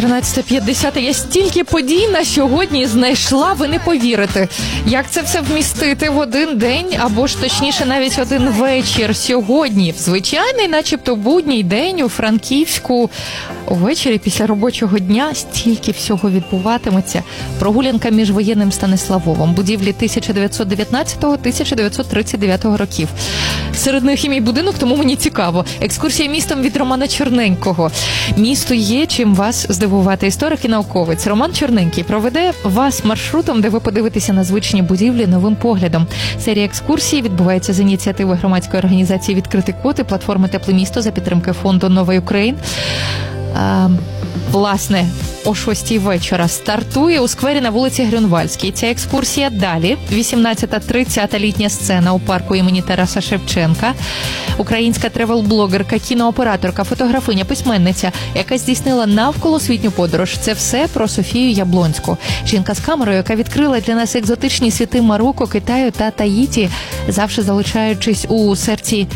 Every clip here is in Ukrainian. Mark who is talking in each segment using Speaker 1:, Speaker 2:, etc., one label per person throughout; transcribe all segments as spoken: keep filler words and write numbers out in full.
Speaker 1: тринадцята п'ятдесят. Я стільки подій на сьогодні знайшла, ви не повірите. Як це все вмістити в один день, або ж точніше навіть один вечір сьогодні? В звичайний, начебто будній день у Франківську увечері після робочого дня стільки всього відбуватиметься. Прогулянка між воєнним Станиславовом, будівлі тисяча дев'ятсот дев'ятнадцятого - тисяча дев'ятсот тридцять дев'ятого років. Серед них і мій будинок, тому мені цікаво. Екскурсія містом від Романа Чорненького. Місто є чим вас здивувати. Історик і науковець Роман Чорненький проведе вас маршрутом, де ви подивитеся на звичні будівлі новим поглядом. Серія екскурсій відбувається з ініціативи громадської організації «Відкритий код» і платформи «Тепле місто» за підтримки фонду «Нова Україн». А, власне, о шостій вечора стартує у сквері на вулиці Грюнвальській. Ця екскурсія далі. вісімнадцята тридцята літня сцена у парку імені Тараса Шевченка. Українська тревел-блогерка, кінооператорка, фотографиня, письменниця, яка здійснила навколосвітню подорож. Це все про Софію Яблонську. Жінка з камерою, яка відкрила для нас екзотичні світи Марокко, Китаю та Таїті, завжди залишаючись у серці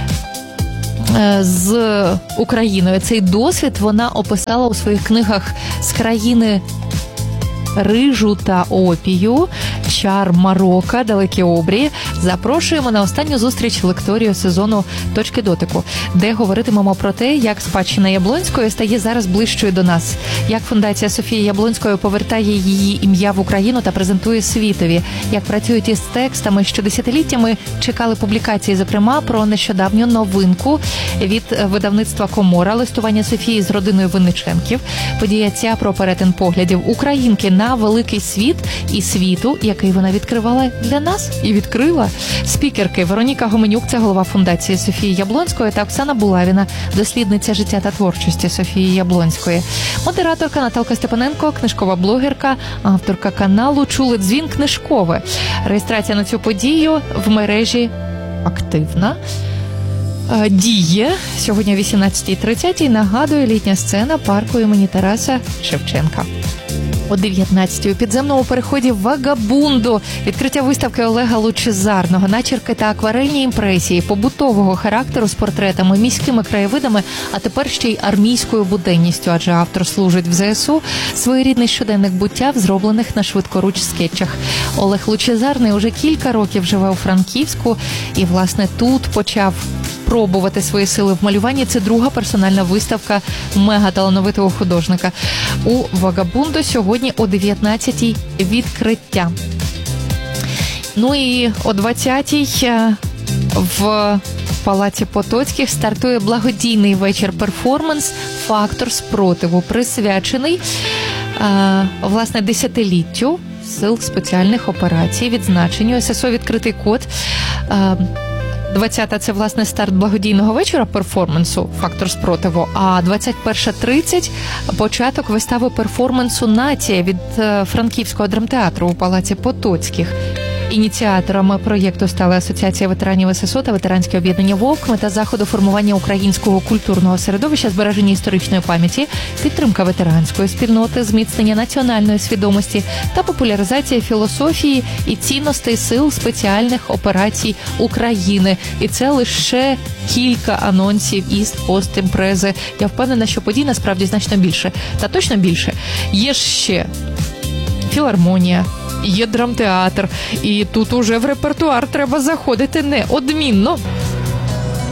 Speaker 1: з Україною. Цей досвід вона описала у своїх книгах «З країни рижу та опію», «Чар Марокко», «Далекі обрії». Запрошуємо на останню зустріч лекторію сезону «Точки дотику», де говоритимемо про те, як спадщина Яблонської стає зараз ближчою до нас, як фундація Софії Яблонської повертає її ім'я в Україну та презентує світові, як працюють із текстами, що десятиліттями чекали публікації, зокрема про нещодавню новинку від видавництва «Комора» «Листування Софії з родиною Винниченків». Подія ця про перетин поглядів українки на великий світ і світу, який вона відкривала для нас і відкрила. Спікерки Вероніка Гоменюк, це голова фундації Софії Яблонської, та Оксана Булавіна, дослідниця життя та творчості Софії Яблонської. Модераторка Наталка Степаненко, книжкова блогерка, авторка каналу «Чули дзвін книжкове». Реєстрація на цю подію в мережі активна. Діє сьогодні о вісімнадцятій тридцять. Нагадую, літня сцена парку імені Тараса Шевченка. О дев'ятнадцятій у підземному переході «Вагабундо» відкриття виставки Олега Лучезарного, начерки та акварельні імпресії побутового характеру з портретами, міськими краєвидами, а тепер ще й армійською буденністю, адже автор служить в зе ес у. Своєрідний щоденник буття в зроблених на швидкоруч скетчах. Олег Лучезарний уже кілька років живе у Франківську і, власне, тут почав пробувати свої сили в малюванні. Це друга персональна виставка мегаталановитого художника. У «Вагабундо» сьогодні о дев'ятнадцятій відкриття. Ну і о двадцятій в Палаці Потоцьких стартує благодійний вечір-перформанс «Фактор спротиву», присвячений, власне, десятиліттю сил спеціальних операцій, відзначенню ес ес о «Відкритий код». двадцята – це, власне, старт благодійного вечора перформансу «Фактор спротиву», а двадцять перша тридцять – початок вистави перформансу «Нація» від Франківського драмтеатру у Палаці Потоцьких. Ініціаторами проєкту стали Асоціація ветеранів ес ес о та ветеранське об'єднання «Вовк». Мета заходу – формування українського культурного середовища, збереження історичної пам'яті, підтримка ветеранської спільноти, зміцнення національної свідомості та популяризація філософії і цінностей сил спеціальних операцій України. І це лише кілька анонсів із пост-імпрези. Я впевнена, що подій насправді значно більше. Та точно більше. Є ще філармонія, є драмтеатр, і тут уже в репертуар треба заходити неодмінно.